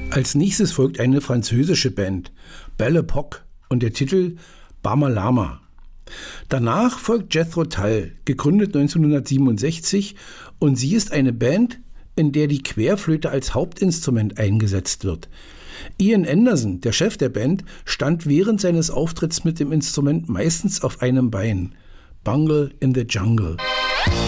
Als nächstes folgt eine französische Band, Belle Époque, und der Titel Bama Lama. Danach folgt Jethro Tull, gegründet 1967, und sie ist eine Band, in der die Querflöte als Hauptinstrument eingesetzt wird. Ian Anderson, der Chef der Band, stand während seines Auftritts mit dem Instrument meistens auf einem Bein. Bungle in the Jungle.